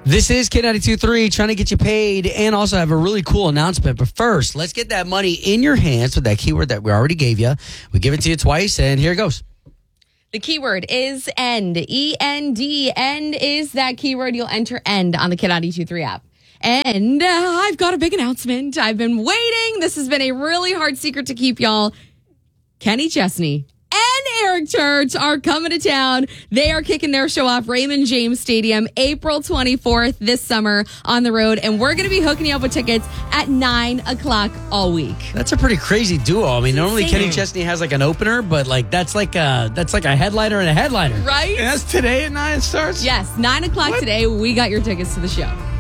This is K92.3 trying to get you paid and also have a really cool announcement. But first, let's get that money in your hands with that keyword that we already gave you. We give it to you twice, and here it goes. The keyword is END. E-N-D. END is that keyword. You'll enter END on the K92.3 app. And I've got a big announcement. I've been waiting. This has been a really hard secret to keep, y'all. Kenny Chesney and Eric Church are coming to town. They are kicking their show off Raymond James Stadium April 24th this summer on the road. And we're going to be hooking you up with tickets at 9 o'clock all week. That's a pretty crazy duo. I mean, normally insane. Kenny Chesney has like an opener, but like that's like a headliner and a headliner. Right? And that's today at 9 it starts? Yes, 9 o'clock today. We got your tickets to the show.